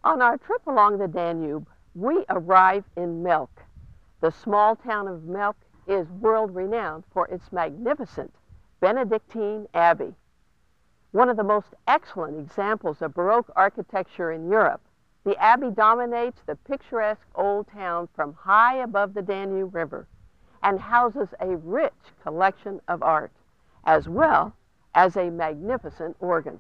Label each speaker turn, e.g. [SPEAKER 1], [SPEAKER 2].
[SPEAKER 1] On our trip along the Danube, we arrive in Melk. The small town of Melk is world-renowned for its magnificent Benedictine Abbey. One of the most excellent examples of Baroque architecture in Europe, the Abbey dominates the picturesque old town from high above the Danube River and houses a rich collection of art, as well as a magnificent organ.